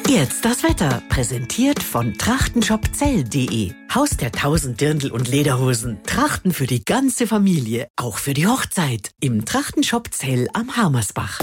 Jetzt das Wetter, präsentiert von trachtenshopzell.de. Haus der 1000 Dirndl und Lederhosen. Trachten für die ganze Familie, auch für die Hochzeit. Im Trachtenshop Zell am Harmersbach.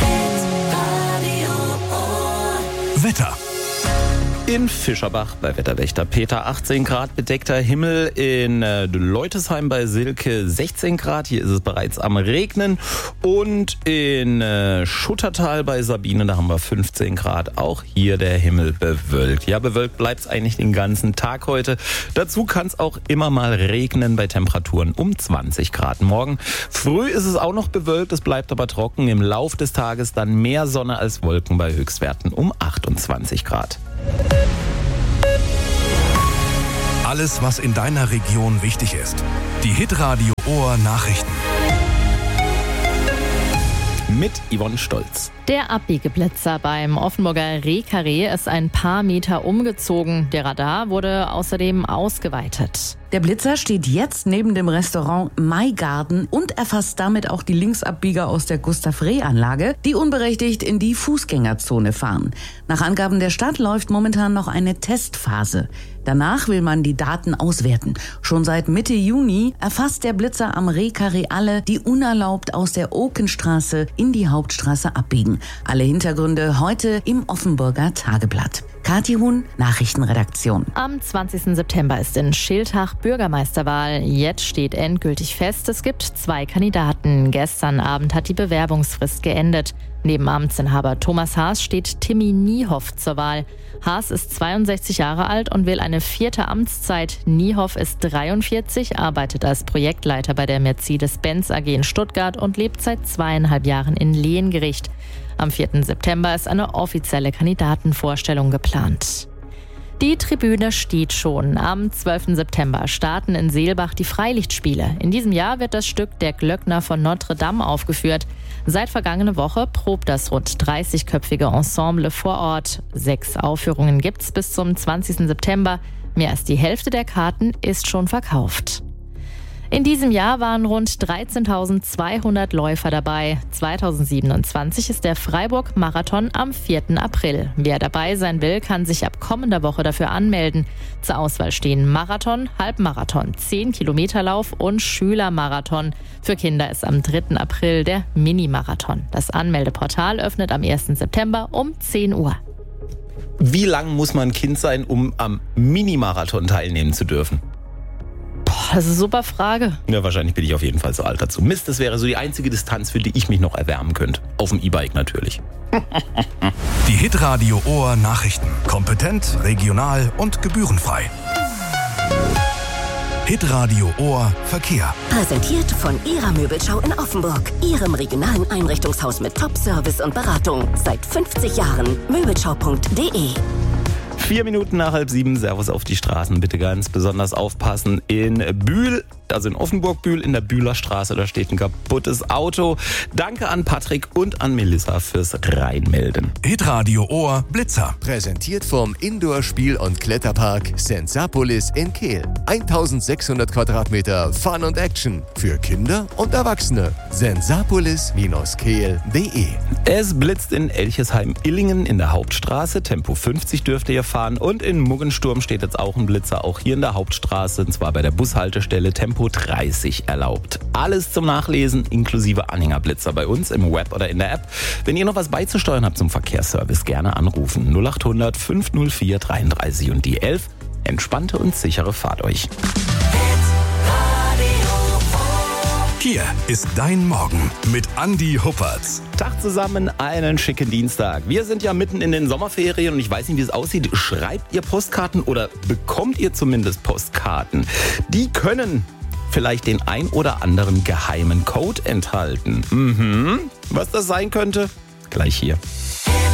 Wetter. In Fischerbach bei Wetterwächter Peter 18 Grad, bedeckter Himmel. In Leutesheim bei Silke 16 Grad, hier ist es bereits am Regnen. Und in Schuttertal bei Sabine, da haben wir 15 Grad, auch hier der Himmel bewölkt. Ja, bewölkt bleibt es eigentlich den ganzen Tag heute. Dazu kann es auch immer mal regnen bei Temperaturen um 20 Grad. Morgen früh ist es auch noch bewölkt, es bleibt aber trocken. Im Lauf des Tages dann mehr Sonne als Wolken bei Höchstwerten um 28 Grad. Alles, was in deiner Region wichtig ist. Die Hitradio Ohr Nachrichten. Mit Yvonne Stolz. Der Abbiegeblitzer beim Offenburger Rehkarree ist ein paar Meter umgezogen. Der Radar wurde außerdem ausgeweitet. Der Blitzer steht jetzt neben dem Restaurant Maigarden und erfasst damit auch die Linksabbieger aus der Gustav-Reh-Anlage, die unberechtigt in die Fußgängerzone fahren. Nach Angaben der Stadt läuft momentan noch eine Testphase. Danach will man die Daten auswerten. Schon seit Mitte Juni erfasst der Blitzer am Rehkarree alle, die unerlaubt aus der Okenstraße in die Hauptstraße abbiegen. Alle Hintergründe heute im Offenburger Tageblatt. Kathi Huhn, Nachrichtenredaktion. Am 20. September ist in Schiltach Bürgermeisterwahl. Jetzt steht endgültig fest, es gibt 2 Kandidaten. Gestern Abend hat die Bewerbungsfrist geendet. Neben Amtsinhaber Thomas Haas steht Timmy Niehoff zur Wahl. Haas ist 62 Jahre alt und will eine 4. Amtszeit. Niehoff ist 43, arbeitet als Projektleiter bei der Mercedes-Benz AG in Stuttgart und lebt seit 2,5 Jahren in Lehengericht. Am 4. September ist eine offizielle Kandidatenvorstellung geplant. Die Tribüne steht schon. Am 12. September starten in Seelbach die Freilichtspiele. In diesem Jahr wird das Stück Der Glöckner von Notre Dame aufgeführt. Seit vergangene Woche probt das rund 30-köpfige Ensemble vor Ort. 6 Aufführungen gibt's bis zum 20. September. Mehr als die Hälfte der Karten ist schon verkauft. In diesem Jahr waren rund 13.200 Läufer dabei. 2027 ist der Freiburg-Marathon am 4. April. Wer dabei sein will, kann sich ab kommender Woche dafür anmelden. Zur Auswahl stehen Marathon, Halbmarathon, 10-Kilometer-Lauf und Schülermarathon. Für Kinder ist am 3. April der Mini-Marathon. Das Anmeldeportal öffnet am 1. September um 10 Uhr. Wie lang muss man Kind sein, um am Mini-Marathon teilnehmen zu dürfen? Das ist eine super Frage. Ja, wahrscheinlich bin ich auf jeden Fall zu alt dazu. Mist, das wäre so die einzige Distanz, für die ich mich noch erwärmen könnte. Auf dem E-Bike natürlich. Die Hitradio Ohr Nachrichten. Kompetent, regional und gebührenfrei. Hitradio Ohr Verkehr. Präsentiert von Ihrer Möbelschau in Offenburg. Ihrem regionalen Einrichtungshaus mit Top-Service und Beratung. Seit 50 Jahren. Möbelschau.de. 4 Minuten nach 6:30, Servus auf die Straßen. Bitte ganz besonders aufpassen in Bühl, also in Offenburg-Bühl, in der Bühler Straße. Da steht ein kaputtes Auto. Danke an Patrick und an Melissa fürs Reinmelden. Hitradio Ohr Blitzer. Präsentiert vom Indoor-Spiel- und Kletterpark Sensapolis in Kehl. 1600 Quadratmeter Fun und Action für Kinder und Erwachsene. Sensapolis-kehl.de. Es blitzt in Elchesheim-Illingen in der Hauptstraße. Tempo 50 dürft ihr fahren. Und in Muggensturm steht jetzt auch ein Blitzer, auch hier in der Hauptstraße, und zwar bei der Bushaltestelle Tempo 30 erlaubt. Alles zum Nachlesen, inklusive Anhängerblitzer bei uns im Web oder in der App. Wenn ihr noch was beizusteuern habt zum Verkehrsservice, gerne anrufen. 0800 504 33 und die 11. Entspannte und sichere Fahrt euch. Hier ist dein Morgen mit Andi Huppertz. Tag zusammen, einen schicken Dienstag. Wir sind ja mitten in den Sommerferien und ich weiß nicht, wie es aussieht. Schreibt ihr Postkarten oder bekommt ihr zumindest Postkarten? Die können vielleicht den ein oder anderen geheimen Code enthalten. Was das sein könnte? Gleich hier.